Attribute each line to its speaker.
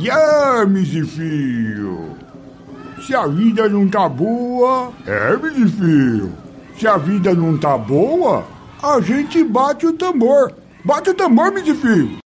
Speaker 1: Mizifio, se a vida não tá boa, Mizifio, se a vida não tá boa, a gente bate o tambor. Bate o tambor, Mizifio.